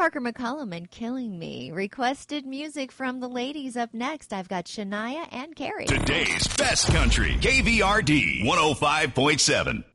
Parker McCollum and Killing Me. Requested music from the ladies up next. I've got Shania and Carrie. Today's best country, KVRD 105.7.